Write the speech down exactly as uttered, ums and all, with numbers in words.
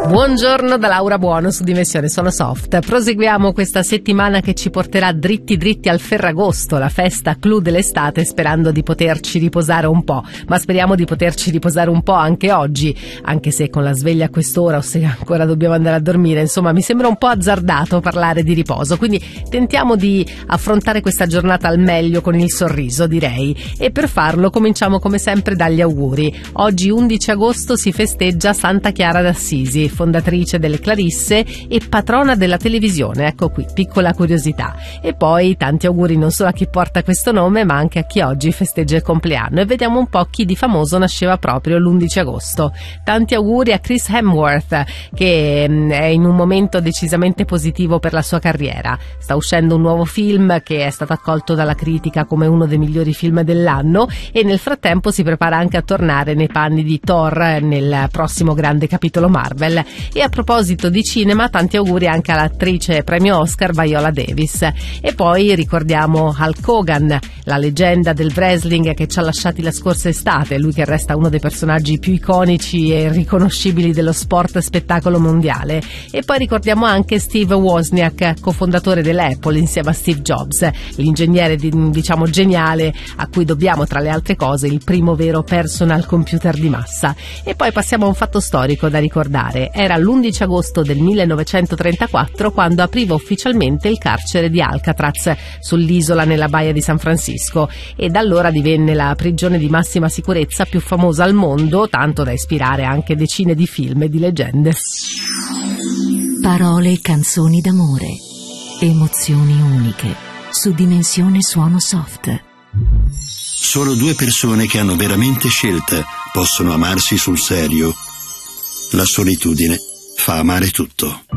Buongiorno da Laura Buono su Dimensione Sono Soft. Proseguiamo questa settimana che ci porterà dritti dritti al Ferragosto, la festa clou dell'estate, sperando di poterci riposare un po'. Ma speriamo di poterci riposare un po' anche oggi, anche se con la sveglia a quest'ora o se ancora dobbiamo andare a dormire. Insomma, mi sembra un po' azzardato parlare di riposo, quindi tentiamo di affrontare questa giornata al meglio con il sorriso, direi. E per farlo cominciamo come sempre dagli auguri. Oggi undici agosto si festeggia Santa Chiara d'Assisi, fondatrice delle Clarisse e patrona della televisione. Ecco qui, piccola curiosità. E poi tanti auguri non solo a chi porta questo nome, ma anche a chi oggi festeggia il compleanno. E vediamo un po' chi di famoso nasceva proprio l'undici agosto. Tanti auguri a Chris Hemsworth, che è in un momento decisamente positivo per la sua carriera. Sta uscendo un nuovo film che è stato accolto dalla critica come uno dei migliori film dell'anno, e nel frattempo si prepara anche a tornare nei panni di Thor nel prossimo grande capitolo Marvel. E a proposito di cinema, tanti auguri anche all'attrice premio Oscar Viola Davis. E poi ricordiamo Hulk Hogan, la leggenda del wrestling che ci ha lasciati la scorsa estate, lui che resta uno dei personaggi più iconici e riconoscibili dello sport spettacolo mondiale. E poi ricordiamo anche Steve Wozniak, cofondatore dell'Apple insieme a Steve Jobs, l'ingegnere diciamo geniale a cui dobbiamo tra le altre cose il primo vero personal computer di massa. E poi passiamo a un fatto storico da ricordare. Era l'undici agosto del millenovecentotrentaquattro quando apriva ufficialmente il carcere di Alcatraz sull'isola nella baia di San Francisco, e da allora divenne la prigione di massima sicurezza più famosa al mondo, tanto da ispirare anche decine di film e di leggende. Parole e canzoni d'amore, emozioni uniche su Dimensione Suono Soft. Solo due persone che hanno veramente scelta possono amarsi sul serio. La solitudine fa amare tutto.